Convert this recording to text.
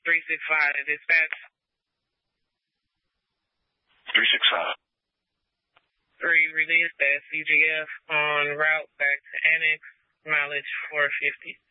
365 to dispatch. 365. 3 released at CGF on route back to Annex, mileage 450.